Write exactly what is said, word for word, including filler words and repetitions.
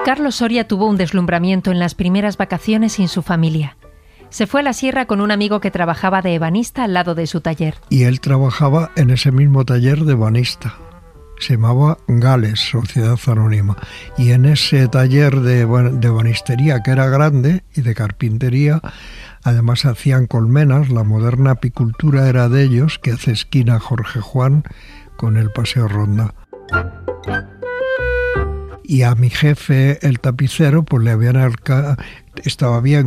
Carlos Soria tuvo un deslumbramiento en las primeras vacaciones sin su familia. Se fue a la sierra con un amigo que trabajaba de ebanista al lado de su taller. Y él trabajaba en ese mismo taller de ebanista. Se llamaba Gales, Sociedad Anónima. Y en ese taller de, de ebanistería, que era grande, y de carpintería, además hacían colmenas. La moderna apicultura era de ellos, que hace esquina Jorge Juan con el Paseo Ronda. Y a mi jefe, el tapicero, pues le habían arca... estaba bien